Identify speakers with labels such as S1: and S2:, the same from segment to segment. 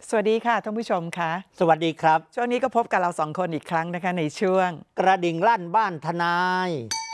S1: สวัสดีค่ะท่านผู้ชมคะ
S2: สวัสดีครับ
S1: ช่วงนี้ก็พบกับเราสองคนอีกครั้งนะคะในช่วง
S2: กระดิ่งลั่นบ้านทนาย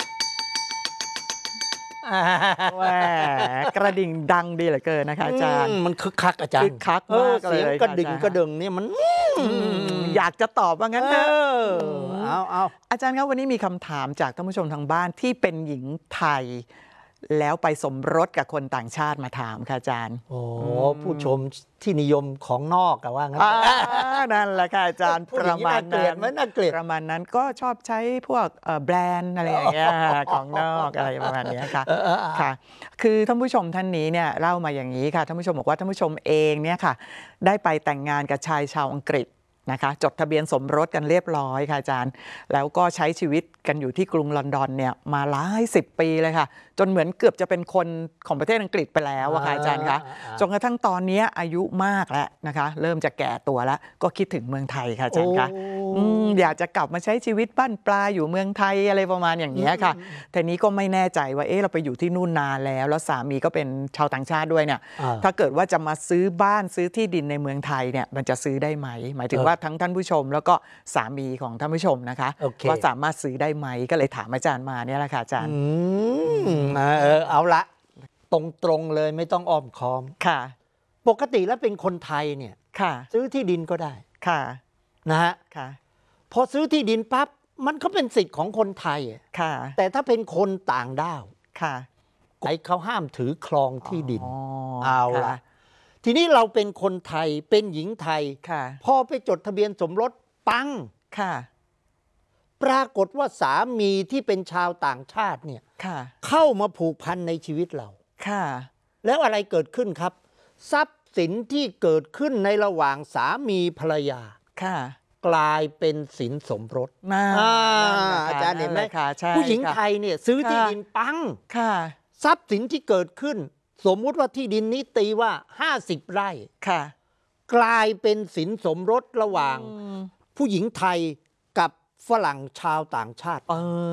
S1: แหวกระดิ่งดังดีเหลือเกินนะคะอาจารย์
S2: มันคึกคักอาจารย์
S1: คึกคักมากเลย
S2: เสียงกระดิ่งกระดึงเนี่ยมัน
S1: อยากจะตอบว่างั้นเถอะ
S2: เอา
S1: อาจารย์ครับวันนี้มีคำถามจากท่านผู้ชมทางบ้านที่เป็นหญิงไทยแล้วไปสมรสกับคนต่างชาติมาถามค่ะอาจารย์
S2: โอ้ผู้ชมที่นิยมของนอกอะว่างั้น
S1: นั่นแหละค่ะอาจารย์ประมาณนั้น
S2: น่าเกลียด
S1: ประมาณนั้นก็ชอบใช้พวกแบรนด์อะไรอย่างเงี้ยของนอกอะไรประมาณนี้ค่ะค่ะคือท่านผู้ชมท่านนี้เนี่ยเล่ามาอย่างนี้ค่ะท่านผู้ชมบอกว่าท่านผู้ชมเองเนี่ยค่ะได้ไปแต่งงานกับชายชาวอังกฤษนะคะจดทะเบียนสมรสกันเรียบร้อยค่ะอาจารย์แล้วก็ใช้ชีวิตกันอยู่ที่กรุงลอนดอนเนี่ยมาหลาย10 ปีเลยค่ะจนเหมือนเกือบจะเป็นคนของประเทศอังกฤษไปแล้วอะค่ะอาจารย์คะจนกระทั่งตอนนี้อายุมากแล้วนะคะเริ่มจะแก่ตัวแล้วก็คิดถึงเมืองไทยค่ะอาจารย์คะอยากจะกลับมาใช้ชีวิตบ้านปลายอยู่เมืองไทยอะไรประมาณอย่างนี้ค่ะทีนี้ก็ไม่แน่ใจว่าเราไปอยู่ที่นู่นนานแล้วสามีก็เป็นชาวต่างชาติด้วยเนี่ยถ้าเกิดว่าจะมาซื้อบ้านซื้อที่ดินในเมืองไทยเนี่ยมันจะซื้อได้ไหมหมายถึงว่าทั้งท่านผู้ชมแล้วก็สามีของท่านผู้ชมนะคะว่าสามารถซื้อได้ไหมก็เลยถามอาจารย์มาเนี่ยแหละค่ะอาจารย์
S2: เอาละตรงเลยไม่ต้องอ้อมค้อม
S1: ค่ะ
S2: ปกติแล้วเป็นคนไทยเนี่ยซื้อที่ดินก็ได้
S1: ค่ะ
S2: นะฮะพอซื้อที่ดินปั๊บมันก็เป็นสิทธิ์ของคนไทย
S1: ค่ะ
S2: แต่ถ้าเป็นคนต่างด้าว
S1: ค่ะ
S2: เขาห้ามถือครองที่ดินเอาละทีนี้เราเป็นคนไทยเป็นหญิงไทยพอไปจดทะเบียนสมรสปังปรากฏว่าสามีที่เป็นชาวต่างชาติเนี่ยเข้ามาผูกพันในชีวิตเราแล้วอะไรเกิดขึ้นครับทรัพย์สินที่เกิดขึ้นในระหว่างสามีภรรยากลายเป็นสินสมรสอาจารย์เห็นไหมผู้หญิงไทยเนี่ยซื้อที่ดินปังทรัพย์สินที่เกิดขึ้นสมมุติว่าที่ดินนี้ตีว่า50 ไร่กลายเป็นสินสมรสระหว่างผู้หญิงไทยกับฝรั่งชาวต่างชาติ